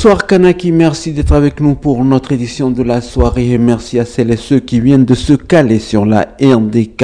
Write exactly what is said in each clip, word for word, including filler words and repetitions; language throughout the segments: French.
Bonsoir Kanaki, merci d'être avec nous pour notre édition de la soirée et merci à celles et ceux qui viennent de se caler sur la R D K.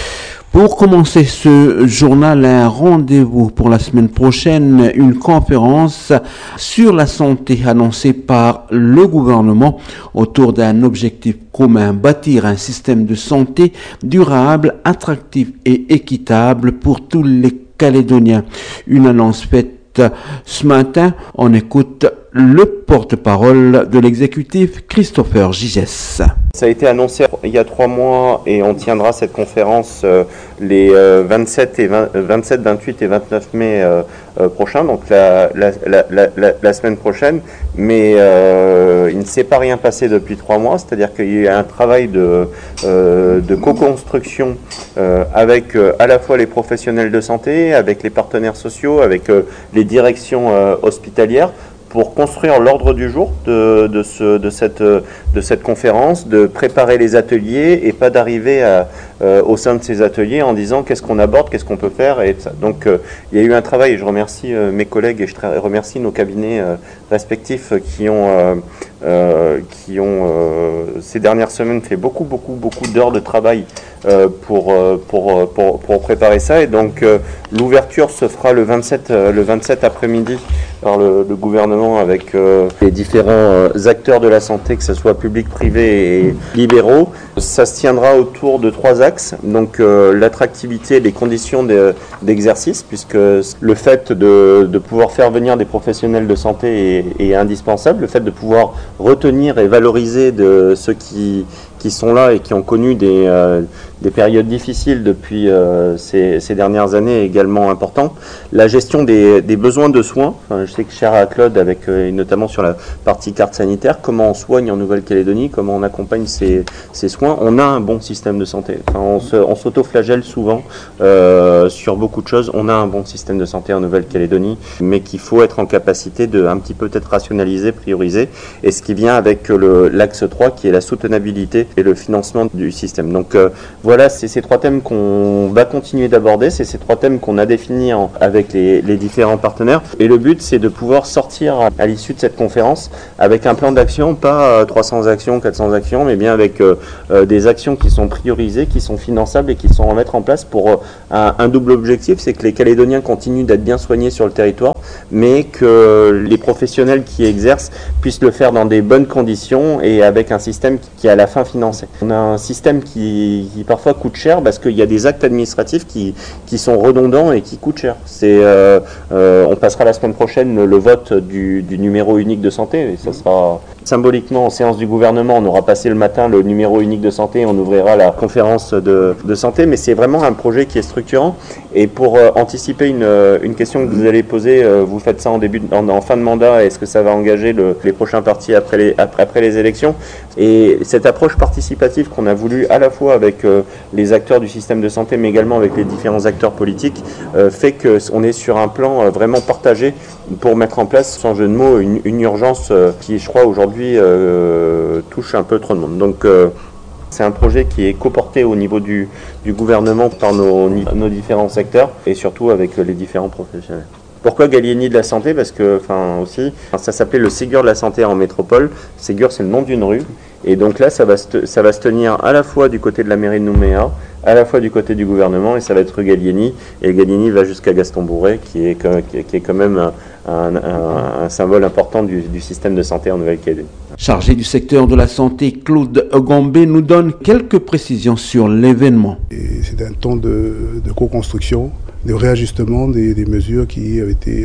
Pour commencer ce journal, un rendez-vous pour la semaine prochaine, une conférence sur la santé annoncée par le gouvernement autour d'un objectif commun, bâtir un système de santé durable, attractif et équitable pour tous les Calédoniens. Une annonce faite ce matin, on écoute le porte-parole de l'exécutif, Christopher Gigès. Ça a été annoncé il y a trois mois et on tiendra cette conférence euh, les euh, vingt-sept, et vingt, vingt-sept, vingt-huit et vingt-neuf mai euh, euh, prochains, donc la, la, la, la, la semaine prochaine. Mais euh, il ne s'est pas rien passé depuis trois mois, c'est-à-dire qu'il y a eu un travail de, euh, de co-construction euh, avec euh, à la fois les professionnels de santé, avec les partenaires sociaux, avec euh, les directions euh, hospitalières, pour construire l'ordre du jour de, de, ce, de, cette, de cette conférence, de préparer les ateliers et pas d'arriver à, euh, au sein de ces ateliers en disant qu'est-ce qu'on aborde, qu'est-ce qu'on peut faire. Et ça. Donc euh, il y a eu un travail et je remercie euh, mes collègues et je remercie nos cabinets euh, respectifs qui ont, euh, euh, qui ont euh, ces dernières semaines fait beaucoup, beaucoup, beaucoup d'heures de travail euh, pour, euh, pour, pour, pour préparer ça. Et donc euh, l'ouverture se fera le vingt-sept, euh, le vingt-sept après-midi par le, le gouvernement avec euh, les différents euh, acteurs de la santé, que ce soit public, privé et libéraux. Ça se tiendra autour de trois axes, donc euh, l'attractivité, les conditions de, d'exercice, puisque le fait de, de pouvoir faire venir des professionnels de santé est, est indispensable, le fait de pouvoir retenir et valoriser de ceux qui, qui sont là et qui ont connu des, euh, des périodes difficiles depuis euh, ces, ces dernières années est également important. La gestion des, des besoins de soins, enfin, je sais que cher à Claude, avec, euh, notamment sur la partie carte sanitaire, comment on soigne en Nouvelle-Calédonie, comment on accompagne ces, ces soins. On a un bon système de santé. Enfin, on, se, on s'auto-flagelle souvent euh, sur beaucoup de choses. On a un bon système de santé en Nouvelle-Calédonie, mais qu'il faut être en capacité de un petit peu peut-être rationaliser, prioriser, et ce qui vient avec le, l'axe trois qui est la soutenabilité et le financement du système. Donc euh, voilà, c'est ces trois thèmes qu'on va continuer d'aborder, c'est ces trois thèmes qu'on a définis en, avec les, les différents partenaires. Et le but, c'est de pouvoir sortir à, à l'issue de cette conférence avec un plan d'action, pas euh, trois cents actions, quatre cents actions, mais bien avec euh, euh, des actions qui sont priorisées, qui sont finançables et qui sont à mettre en place pour euh, un, un double objectif, c'est que les Calédoniens continuent d'être bien soignés sur le territoire, mais que les professionnels qui exercent puissent le faire dans des bonnes conditions et avec un système qui, qui est à la fin financé. On a un système qui, qui parfois coûte cher parce qu'il y a des actes administratifs qui, qui sont redondants et qui coûtent cher. C'est, euh, euh, on passera la semaine prochaine le, le vote du, du numéro unique de santé et ça sera symboliquement en séance du gouvernement. On aura passé le matin le numéro unique de santé et on ouvrira la conférence de, de santé, mais c'est vraiment un projet qui est structurant. Et pour euh, anticiper une, une question que vous allez poser, euh, vous faites ça en, début, en, en fin de mandat, est-ce que ça va engager le, les prochains partis après les, après, après les élections? Et cette approche participative qu'on a voulu à la fois avec euh, les acteurs du système de santé, mais également avec les différents acteurs politiques, euh, fait qu'on est sur un plan euh, vraiment partagé pour mettre en place, sans jeu de mots, une, une urgence euh, qui, je crois, aujourd'hui euh, touche un peu trop de monde. Donc, euh, c'est un projet qui est coporté au niveau du, du gouvernement par nos, nos différents secteurs et surtout avec les différents professionnels. Pourquoi Gallieni de la santé? Parce que, enfin aussi, ça s'appelait le Ségur de la santé en métropole. Ségur, c'est le nom d'une rue. Et donc là, ça va, se, ça va se tenir à la fois du côté de la mairie de Nouméa, à la fois du côté du gouvernement, et ça va être rue Gallieni. Et Gallieni va jusqu'à Gaston Bourret, qui est, qui est quand même un, un, un, un symbole important du, du système de santé en Nouvelle-Calédonie. Chargé du secteur de la santé, Claude Gambé nous donne quelques précisions sur l'événement. Et c'est un temps de, de co-construction, de réajustement des, des mesures qui avaient été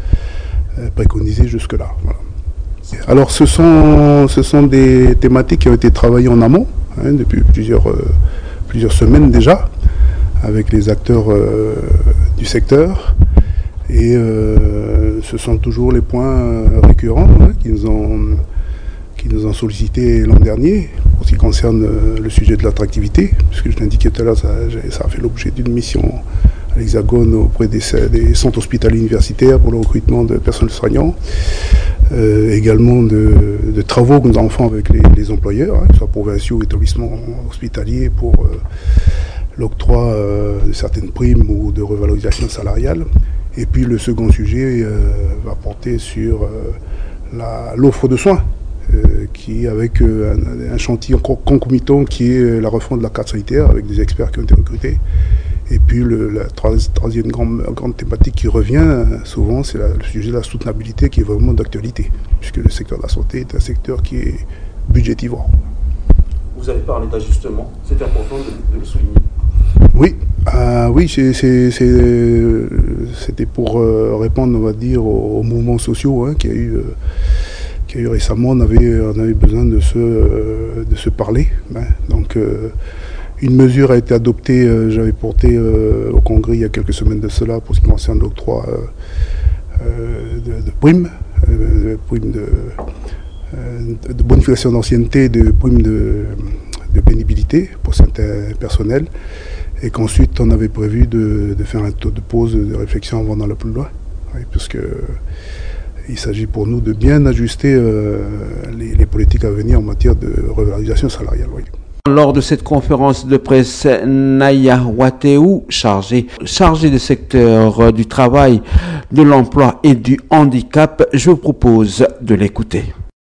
euh, préconisées jusque-là. Voilà. Alors ce sont, ce sont des thématiques qui ont été travaillées en amont, hein, depuis plusieurs, euh, plusieurs semaines déjà, avec les acteurs euh, du secteur. Et euh, ce sont toujours les points récurrents hein, qui nous ont, qui nous ont sollicité l'an dernier, en ce qui concerne euh, le sujet de l'attractivité, puisque je l'indiquais tout à l'heure, ça, ça a fait l'objet d'une mission à l'Hexagone auprès des, des centres hospitaliers universitaires pour le recrutement de personnel soignant. Euh, également de, de travaux que nous avons fait avec les, les employeurs, hein, que ce soit provinciaux ou établissements hospitaliers, pour euh, l'octroi euh, de certaines primes ou de revalorisation salariale. Et puis le second sujet euh, va porter sur euh, la, l'offre de soins, euh, qui avec euh, un, un chantier concomitant qui est la refonte de la carte sanitaire avec des experts qui ont été recrutés. Et puis le, la troisième grande, grande thématique qui revient souvent, c'est la, le sujet de la soutenabilité qui est vraiment d'actualité, puisque le secteur de la santé est un secteur qui est budgétivore. Vous avez parlé d'ajustement, c'est important de, de le souligner. Oui, euh, oui, c'est, c'est, c'est, c'était pour euh, répondre, on va dire, aux, aux mouvements sociaux hein, qu'il y a eu, euh, qu'il y a eu récemment. On avait, on avait besoin de se, euh, de se parler. Hein, donc, euh, une mesure a été adoptée, euh, j'avais porté euh, au Congrès il y a quelques semaines de cela pour ce qui concerne l'octroi euh, euh, de, de primes, euh, de primes de, euh, de bonification d'ancienneté, de primes de, de pénibilité pour certains personnels, et qu'ensuite on avait prévu de, de faire un taux de pause de réflexion avant d'aller plus loin, oui, puisque il s'agit pour nous de bien ajuster euh, les, les politiques à venir en matière de revalorisation salariale. Oui. Lors de cette conférence de presse, Naya Wateou, chargée chargé du secteur du travail, de l'emploi et du handicap, je vous propose de l'écouter.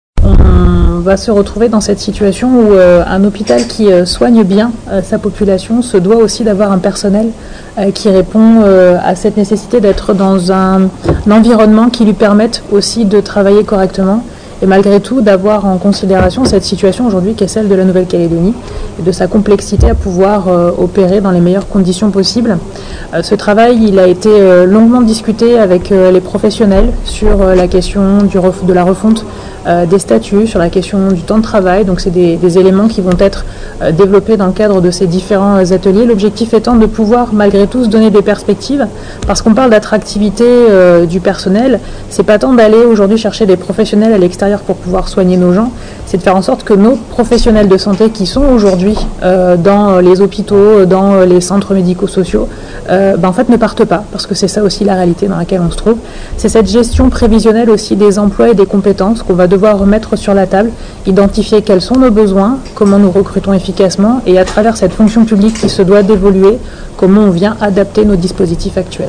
On va se retrouver dans cette situation où euh, un hôpital qui euh, soigne bien euh, sa population se doit aussi d'avoir un personnel euh, qui répond euh, à cette nécessité d'être dans un, un environnement qui lui permette aussi de travailler correctement. Et malgré tout, d'avoir en considération cette situation aujourd'hui qui est celle de la Nouvelle-Calédonie et de sa complexité à pouvoir euh, opérer dans les meilleures conditions possibles. Euh, ce travail, il a été euh, longuement discuté avec euh, les professionnels sur euh, la question du ref- de la refonte euh, des statuts, sur la question du temps de travail. Donc c'est des, des éléments qui vont être euh, développés dans le cadre de ces différents euh, ateliers. L'objectif étant de pouvoir malgré tout se donner des perspectives, parce qu'on parle d'attractivité euh, du personnel. C'est pas tant d'aller aujourd'hui chercher des professionnels à l'extérieur pour pouvoir soigner nos gens, c'est de faire en sorte que nos professionnels de santé qui sont aujourd'hui euh, dans les hôpitaux, dans les centres médico-sociaux, euh, ben en fait ne partent pas, parce que c'est ça aussi la réalité dans laquelle on se trouve. C'est cette gestion prévisionnelle aussi des emplois et des compétences qu'on va devoir remettre sur la table, identifier quels sont nos besoins, comment nous recrutons efficacement, et à travers cette fonction publique qui se doit d'évoluer, comment on vient adapter nos dispositifs actuels.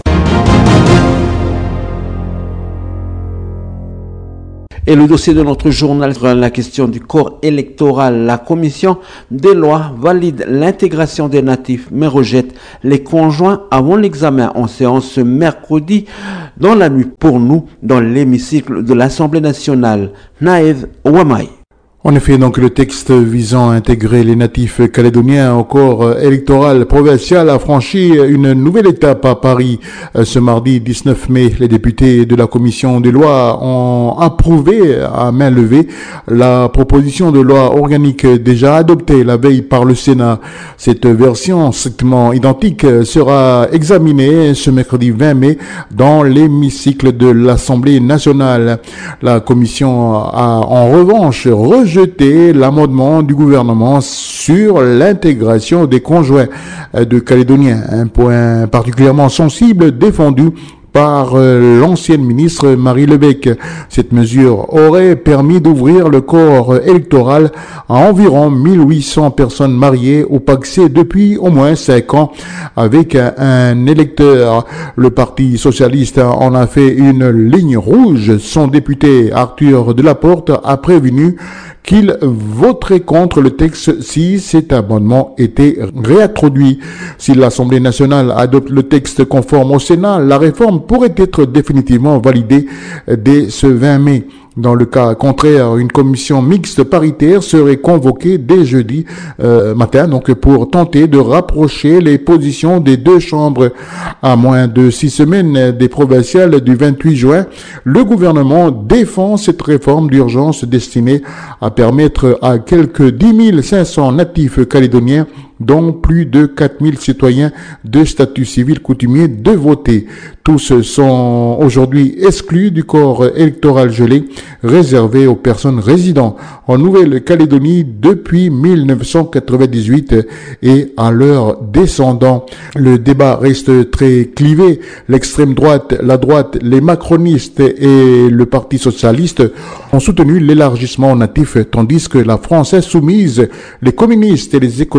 Et le dossier de notre journal, la question du corps électoral. La commission des lois valide l'intégration des natifs, mais rejette les conjoints avant l'examen en séance ce mercredi dans la nuit pour nous, dans l'hémicycle de l'Assemblée nationale. Naïv Ouamay. En effet, donc, le texte visant à intégrer les natifs calédoniens au corps électoral provincial a franchi une nouvelle étape à Paris. Ce mardi dix-neuf mai, les députés de la commission des lois ont approuvé à main levée la proposition de loi organique déjà adoptée la veille par le Sénat. Cette version strictement identique sera examinée ce mercredi vingt mai dans l'hémicycle de l'Assemblée nationale. La commission a en revanche rejeté jeter l'amendement du gouvernement sur l'intégration des conjoints de Calédoniens, un point particulièrement sensible défendu par l'ancienne ministre Marie Lebec. Cette mesure aurait permis d'ouvrir le corps électoral à environ mille huit cents personnes mariées au Pacsé depuis au moins cinq ans avec un électeur. Le Parti socialiste en a fait une ligne rouge. Son député Arthur Delaporte a prévenu qu'il voterait contre le texte si cet amendement était réintroduit. Si l'Assemblée nationale adopte le texte conforme au Sénat, la réforme pourrait être définitivement validée dès ce vingt mai. Dans le cas contraire, une commission mixte paritaire serait convoquée dès jeudi euh, matin, donc pour tenter de rapprocher les positions des deux chambres. À moins de six semaines des provinciales du vingt-huit juin, le gouvernement défend cette réforme d'urgence destinée à permettre à quelques dix mille cinq cents natifs calédoniens, dont plus de quatre mille citoyens de statut civil coutumier, de voter. Tous sont aujourd'hui exclus du corps électoral gelé, réservé aux personnes résidant en Nouvelle-Calédonie depuis mille neuf cent quatre-vingt-dix-huit et à leurs descendants. Le débat reste très clivé. L'extrême droite, la droite, les macronistes et le Parti socialiste ont soutenu l'élargissement natif, tandis que la France insoumise, les communistes et les écologistes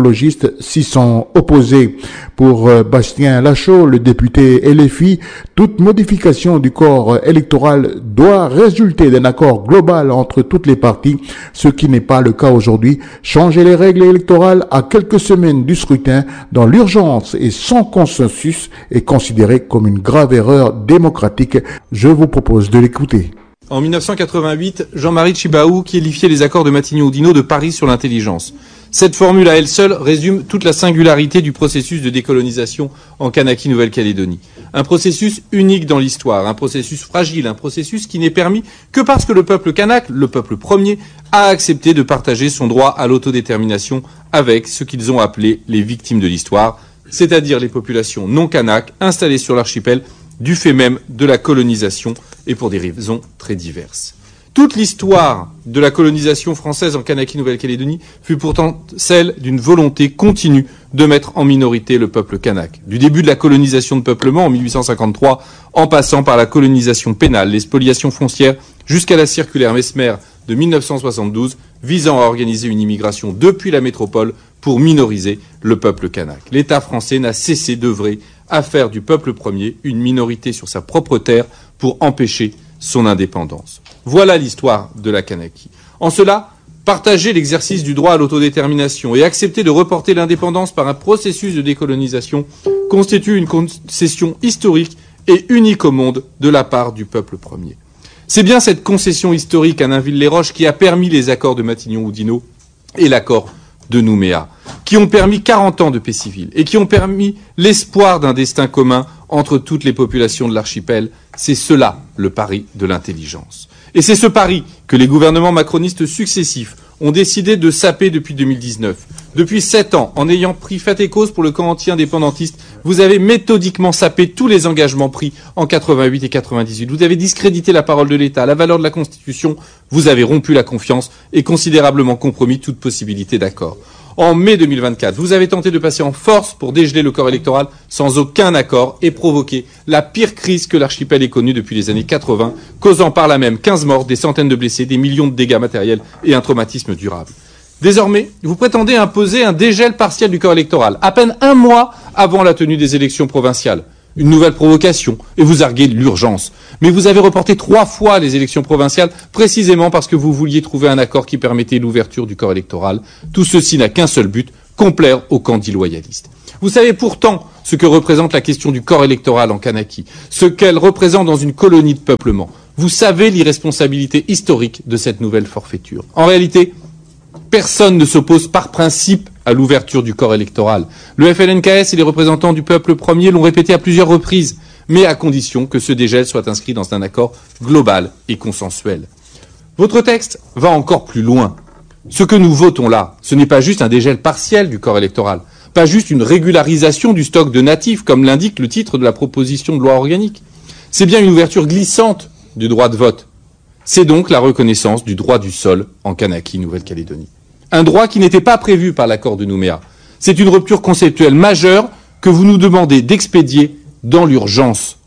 indépendantistes s'y sont opposés. Pour Bastien Lachaud, le député L F I, toute modification du corps électoral doit résulter d'un accord global entre toutes les parties, ce qui n'est pas le cas aujourd'hui. Changer les règles électorales à quelques semaines du scrutin dans l'urgence et sans consensus est considéré comme une grave erreur démocratique. Je vous propose de l'écouter. En mille neuf cent quatre-vingt-huit, Jean-Marie Tjibaou qualifiait les accords de Matignon-Oudinot de paris sur l'intelligence. Cette formule à elle seule résume toute la singularité du processus de décolonisation en Kanaki, Nouvelle-Calédonie. Un processus unique dans l'histoire, un processus fragile, un processus qui n'est permis que parce que le peuple kanak, le peuple premier, a accepté de partager son droit à l'autodétermination avec ce qu'ils ont appelé les victimes de l'histoire, c'est-à-dire les populations non kanak installées sur l'archipel du fait même de la colonisation et pour des raisons très diverses. Toute l'histoire de la colonisation française en Kanaki, Nouvelle-Calédonie fut pourtant celle d'une volonté continue de mettre en minorité le peuple kanak. Du début de la colonisation de peuplement en mille huit cent cinquante-trois, en passant par la colonisation pénale, les spoliations foncières, jusqu'à la circulaire Mesmer de mille neuf cent soixante-douze, visant à organiser une immigration depuis la métropole pour minoriser le peuple kanak. L'État français n'a cessé d'œuvrer à faire du peuple premier une minorité sur sa propre terre pour empêcher son indépendance. Voilà l'histoire de la Kanaki. En cela, partager l'exercice du droit à l'autodétermination et accepter de reporter l'indépendance par un processus de décolonisation constitue une concession historique et unique au monde de la part du peuple premier. C'est bien cette concession historique à Nainville-les-Roches qui a permis les accords de Matignon-Oudinot et l'accord de Nouméa, qui ont permis quarante ans de paix civile et qui ont permis l'espoir d'un destin commun entre toutes les populations de l'archipel. C'est cela le pari de l'intelligence. Et c'est ce pari que les gouvernements macronistes successifs ont décidé de saper depuis deux mille dix-neuf. Depuis sept ans, en ayant pris fait et cause pour le camp anti-indépendantiste, vous avez méthodiquement sapé tous les engagements pris en quatre-vingt-huit et quatre-vingt-dix-huit. Vous avez discrédité la parole de l'État, la valeur de la Constitution, vous avez rompu la confiance et considérablement compromis toute possibilité d'accord. En mai deux mille vingt-quatre, vous avez tenté de passer en force pour dégeler le corps électoral sans aucun accord et provoquer la pire crise que l'archipel ait connue depuis les années quatre-vingts, causant par là même quinze morts, des centaines de blessés, des millions de dégâts matériels et un traumatisme durable. Désormais, vous prétendez imposer un dégel partiel du corps électoral, à peine un mois avant la tenue des élections provinciales. Une nouvelle provocation, et vous arguez de l'urgence. Mais vous avez reporté trois fois les élections provinciales, précisément parce que vous vouliez trouver un accord qui permettait l'ouverture du corps électoral. Tout ceci n'a qu'un seul but, complaire aux candidats loyalistes. Vous savez pourtant ce que représente la question du corps électoral en Kanaki, ce qu'elle représente dans une colonie de peuplement. Vous savez l'irresponsabilité historique de cette nouvelle forfaiture. En réalité, personne ne s'oppose par principe à l'ouverture du corps électoral. Le F L N K S et les représentants du peuple premier l'ont répété à plusieurs reprises, mais à condition que ce dégel soit inscrit dans un accord global et consensuel. Votre texte va encore plus loin. Ce que nous votons là, ce n'est pas juste un dégel partiel du corps électoral, pas juste une régularisation du stock de natifs, comme l'indique le titre de la proposition de loi organique. C'est bien une ouverture glissante du droit de vote. C'est donc la reconnaissance du droit du sol en Kanaki, Nouvelle-Calédonie. Un droit qui n'était pas prévu par l'accord de Nouméa. C'est une rupture conceptuelle majeure que vous nous demandez d'expédier dans l'urgence.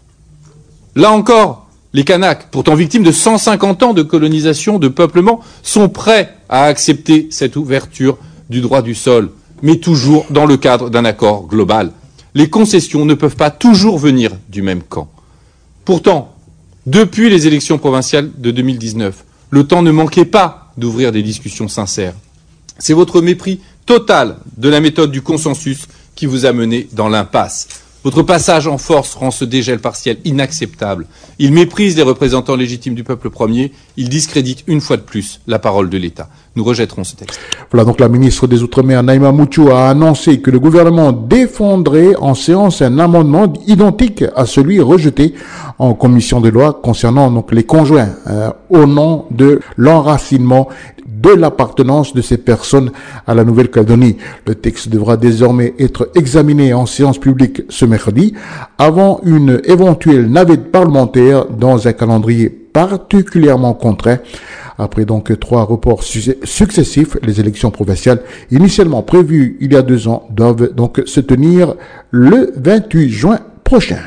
Là encore, les Kanaks, pourtant victimes de cent cinquante ans de colonisation, de peuplement, sont prêts à accepter cette ouverture du droit du sol, mais toujours dans le cadre d'un accord global. Les concessions ne peuvent pas toujours venir du même camp. Pourtant, depuis les élections provinciales de deux mille dix-neuf, le temps ne manquait pas d'ouvrir des discussions sincères. C'est votre mépris total de la méthode du consensus qui vous a mené dans l'impasse. Votre passage en force rend ce dégel partiel inacceptable. Il méprise les représentants légitimes du peuple premier. Il discrédite une fois de plus la parole de l'État. Nous rejetterons ce texte. Voilà donc la ministre des Outre-mer, Naïma Mouchou, a annoncé que le gouvernement défendrait en séance un amendement identique à celui rejeté en commission de loi concernant donc les conjoints euh, au nom de l'enracinement de l'appartenance de ces personnes à la Nouvelle-Calédonie. Le texte devra désormais être examiné en séance publique ce mercredi avant une éventuelle navette parlementaire dans un calendrier particulièrement contraint. Après donc trois reports su- successifs, les élections provinciales initialement prévues il y a deux ans doivent donc se tenir le vingt-huit juin prochain.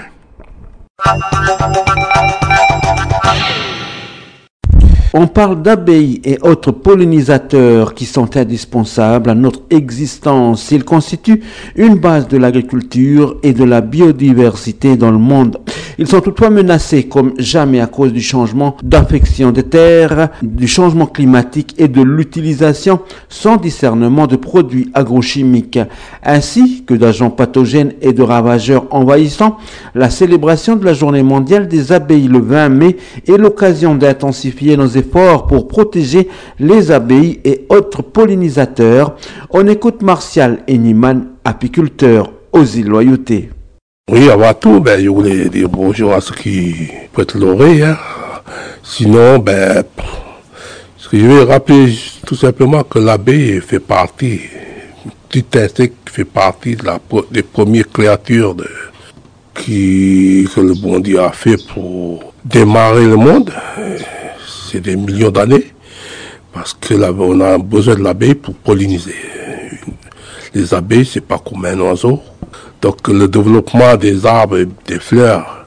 On parle d'abeilles et autres pollinisateurs qui sont indispensables à notre existence. Ils constituent une base de l'agriculture et de la biodiversité dans le monde. Ils sont toutefois menacés comme jamais à cause du changement d'affection des terres, du changement climatique et de l'utilisation sans discernement de produits agrochimiques, ainsi que d'agents pathogènes et de ravageurs envahissants. La célébration de la Journée mondiale des abeilles le vingt mai est l'occasion d'intensifier nos efforts pour protéger les abeilles et autres pollinisateurs. On écoute Martial Eniman, apiculteur aux îles Loyauté. Oui, avant tout, ben, je voulais dire bonjour à ceux qui prêtent l'oreille. Hein. Sinon, ben, je vais rappeler tout simplement que l'abeille fait partie, petit insecte qui fait partie de la, des premières créatures de, qui, que le bon Dieu a fait pour démarrer le monde. C'est des millions d'années, parce que là, on a besoin de l'abeille pour polliniser. Les abeilles, c'est pas comme un oiseau. Donc le développement des arbres et des fleurs,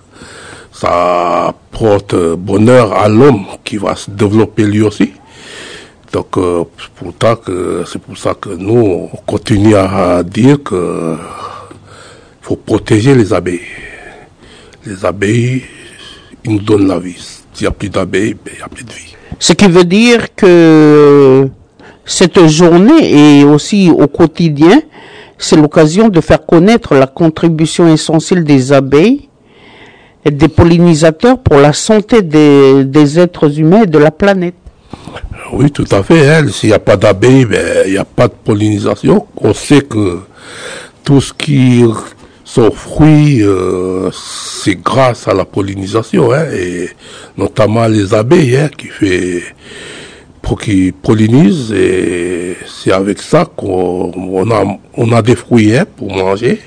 ça porte bonheur à l'homme qui va se développer lui aussi. Donc euh, pourtant que c'est pour ça que nous on continue à dire que faut protéger les abeilles. Les abeilles, ils nous donnent la vie. S'il n'y a plus d'abeilles, ben, il n'y a plus de vie. Ce qui veut dire que cette journée et aussi au quotidien, c'est l'occasion de faire connaître la contribution essentielle des abeilles et des pollinisateurs pour la santé des, des êtres humains et de la planète. Oui, tout à fait. Hein. S'il n'y a pas d'abeilles, ben, il n'y a pas de pollinisation. On sait que tout ce qui sont fruits, euh, c'est grâce à la pollinisation, hein, et notamment les abeilles, hein, qui fait, pour qui pollinisent, et c'est avec ça qu'on on a, on a des fruits, hein, pour manger.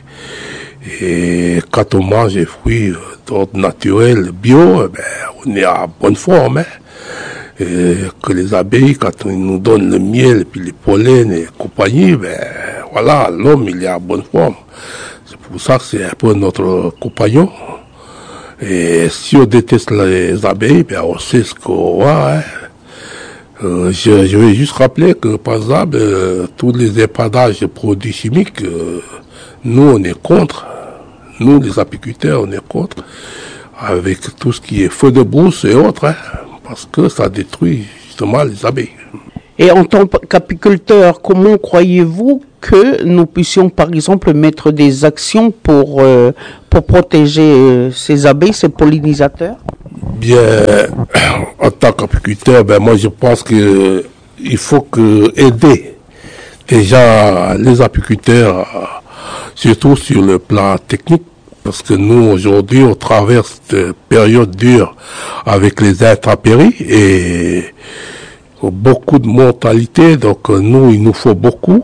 Et quand on mange des fruits d'ordre naturel, bio, ben, on est à bonne forme, hein. Et que les abeilles, quand ils nous donnent le miel, et puis les pollens et compagnie, ben, voilà, l'homme, il est à bonne forme. C'est pour ça que c'est un peu notre compagnon. Et si on déteste les abeilles, ben on sait ce qu'on va. Hein. Euh, je, je vais juste rappeler que, par exemple, euh, tous les épadages de produits chimiques, euh, nous, on est contre. Nous, les apiculteurs, on est contre. Avec tout ce qui est feu de brousse et autres, hein, parce que ça détruit justement les abeilles. Et en tant qu'apiculteur, comment croyez-vous que nous puissions, par exemple, mettre des actions pour, euh, pour protéger euh, ces abeilles, ces pollinisateurs? Bien, en tant qu'apiculteur, ben moi je pense que il faut que aider déjà les apiculteurs, surtout sur le plan technique, parce que nous aujourd'hui on traverse une période dure avec les intempéries et beaucoup de mortalité, donc nous, il nous faut beaucoup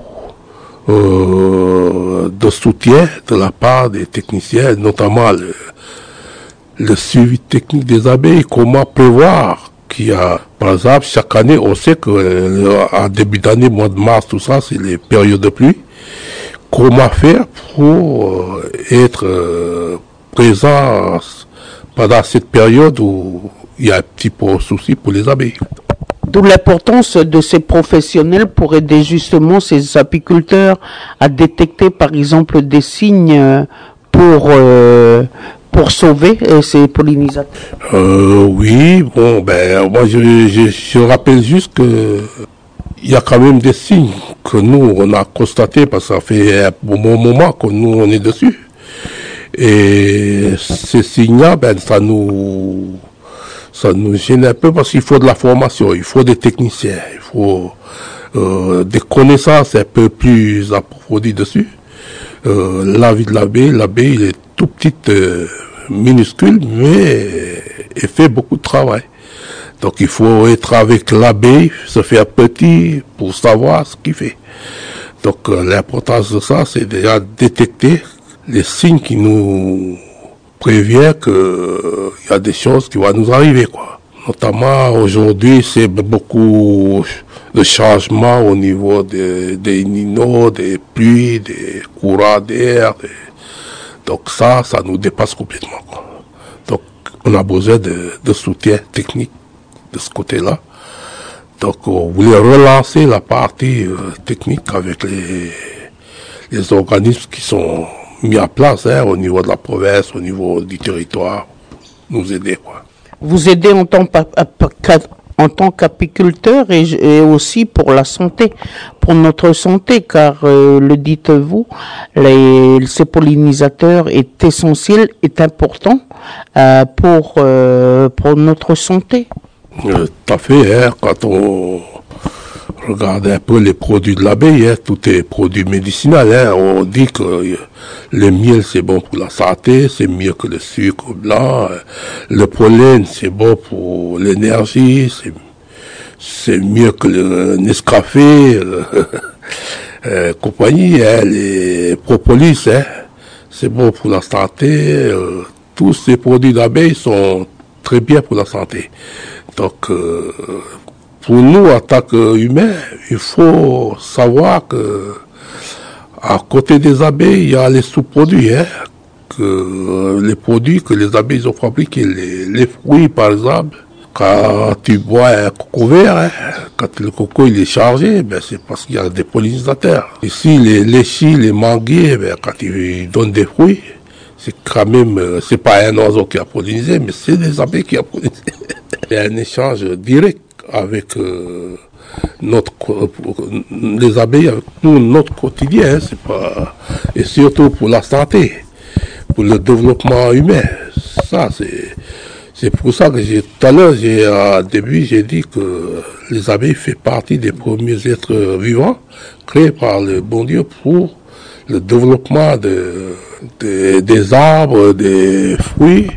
euh, de soutien de la part des techniciens, notamment le, le suivi technique des abeilles, comment prévoir qu'il y a, par exemple, chaque année, on sait que euh, en début d'année, mois de mars, tout ça, c'est les périodes de pluie, comment faire pour euh, être euh, présent pendant cette période où il y a un petit peu de souci pour les abeilles. D'où l'importance de ces professionnels pour aider justement ces apiculteurs à détecter par exemple des signes pour, euh, pour sauver euh, ces pollinisateurs. Euh, oui, bon, ben, moi je, je, je rappelle juste que il y a quand même des signes que nous on a constatés parce que ça fait un bon moment que nous on est dessus. Et ces signes-là, ben, ça nous ça nous gêne un peu parce qu'il faut de la formation, il faut des techniciens, il faut euh, des connaissances un peu plus approfondies dessus. Euh, la vie de l'abeille, l'abeille il est tout petit, euh, minuscule, mais il fait beaucoup de travail. Donc il faut être avec l'abeille, se faire petit pour savoir ce qu'il fait. Donc euh, l'importance de ça, c'est déjà détecter les signes qui nous prévient qu'il euh, y a des choses qui vont nous arriver, quoi. Notamment aujourd'hui, c'est beaucoup de changements au niveau des, des ninos, des pluies, des courants d'air. Des... Donc ça, ça nous dépasse complètement, quoi. Donc on a besoin de, de soutien technique de ce côté-là. Donc on voulait relancer la partie euh, technique avec les, les organismes qui sont mis en place hein, au niveau de la province, au niveau du territoire, nous aider, quoi. Vous aidez en tant, en tant qu'apiculteur et, et aussi pour la santé, pour notre santé, car euh, le dites-vous, les, ces pollinisateurs est essentiel, est important euh, pour, euh, pour notre santé. Euh, tout à fait, hein, quand on regarde un peu les produits de l'abeille, hein, tout est produit médicinal. Hein, on dit que euh, le miel c'est bon pour la santé, c'est mieux que le sucre blanc. Euh, le pollen c'est bon pour l'énergie, c'est, c'est mieux que le Nescafé, euh, euh, compagnie. Hein, les propolis, hein, c'est bon pour la santé. Euh, tous ces produits d'abeille sont très bien pour la santé. Donc, euh, pour nous, en tant qu'humains, il faut savoir que, à côté des abeilles, il y a les sous-produits, hein, que les produits que les abeilles ont fabriqués, les, les fruits, par exemple. Quand tu bois un coco vert, hein, quand le coco il est chargé, ben c'est parce qu'il y a des pollinisateurs. Ici, les léchis, les manguiers, ben quand ils donnent des fruits, c'est quand même, c'est pas un oiseau qui a pollinisé, mais c'est des abeilles qui a pollinisé. Il y a un échange direct avec euh, notre, euh, les abeilles, avec nous, notre quotidien, hein, c'est pas, et surtout pour la santé, pour le développement humain. Ça, c'est, c'est pour ça que j'ai, tout à l'heure, j'ai, au début, j'ai dit que les abeilles font partie des premiers êtres vivants créés par le bon Dieu pour le développement de, de, des arbres, des fruits,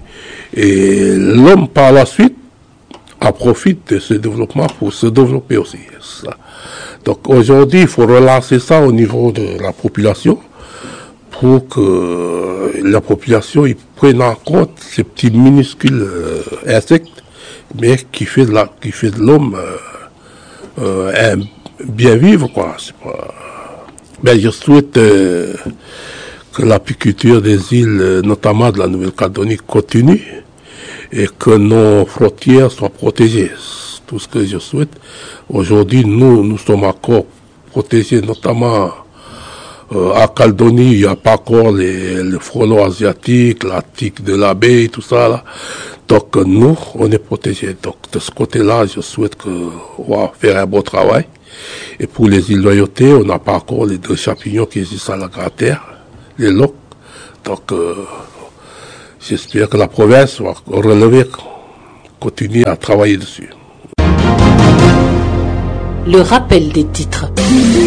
et l'homme par la suite en profite de ce développement pour se développer aussi. Ça. Donc aujourd'hui, il faut relancer ça au niveau de la population pour que la population y prenne en compte ces petits minuscules euh, insectes, mais qui fait de la, qui fait de l'homme euh, euh, un bien vivre, quoi. C'est pas... Ben, je souhaite euh, que l'apiculture des îles, notamment de la Nouvelle-Calédonie, continue et que nos frontières soient protégées. C'est tout ce que je souhaite. Aujourd'hui, nous, nous sommes encore protégés, notamment euh, à Calédonie, il n'y a pas encore les, les frelons asiatiques, la tique de l'abeille, tout ça, là. Donc, nous, on est protégés. Donc, de ce côté-là, je souhaite qu'on va faire un bon travail. Et pour les îles Loyauté, on n'a pas encore les deux champignons qui existent à la Grande Terre, les loques. Donc, euh, j'espère que la province va relever, continuer à travailler dessus. Le rappel des titres.